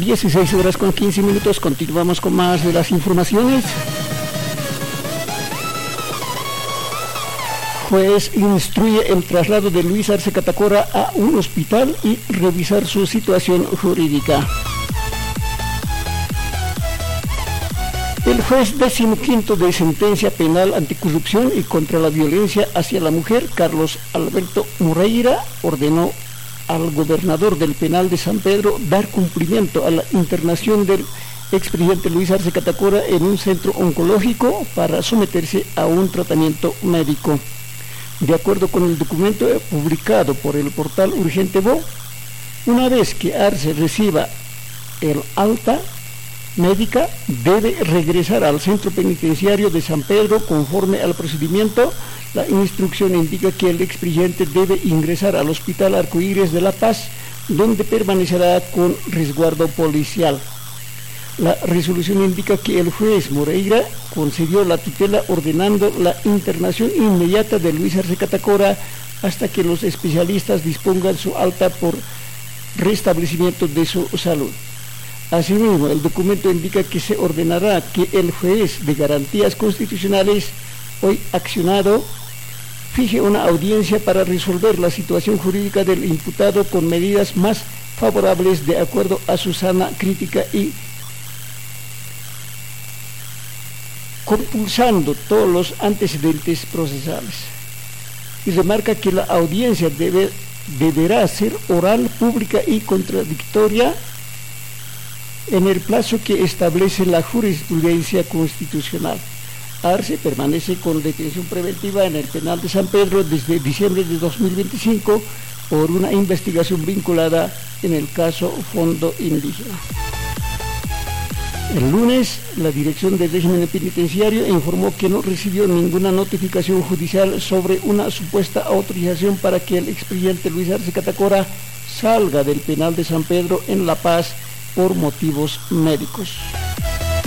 16 horas con 15 minutos, continuamos con más de las informaciones. Juez instruye el traslado de Luis Arce Catacora a un hospital y revisar su situación jurídica. El juez 15º de sentencia penal anticorrupción y contra la violencia hacia la mujer, Carlos Alberto Moreira, ordenó al gobernador del penal de San Pedro dar cumplimiento a la internación del expresidente Luis Arce Catacora en un centro oncológico para someterse a un tratamiento médico. De acuerdo con el documento publicado por el portal Urgente Bo, una vez que Arce reciba el alta médica, debe regresar al centro penitenciario de San Pedro conforme al procedimiento. La instrucción indica que el expresidente debe ingresar al Hospital Arcoíris de La Paz, donde permanecerá con resguardo policial. La resolución indica que el juez Moreira concedió la tutela ordenando la internación inmediata de Luis Arce Catacora hasta que los especialistas dispongan su alta por restablecimiento de su salud. Asimismo, el documento indica que se ordenará que el juez de garantías constitucionales, hoy accionado, fije una audiencia para resolver la situación jurídica del imputado con medidas más favorables de acuerdo a su sana crítica y compulsando todos los antecedentes procesales. Y remarca que la audiencia deberá ser oral, pública y contradictoria en el plazo que establece la jurisprudencia constitucional. Arce permanece con detención preventiva en el penal de San Pedro desde diciembre de 2025 por una investigación vinculada en el caso Fondo Indígena. El lunes, la Dirección de Régimen Penitenciario informó que no recibió ninguna notificación judicial sobre una supuesta autorización para que el expresidente Luis Arce Catacora salga del penal de San Pedro en La Paz por motivos médicos.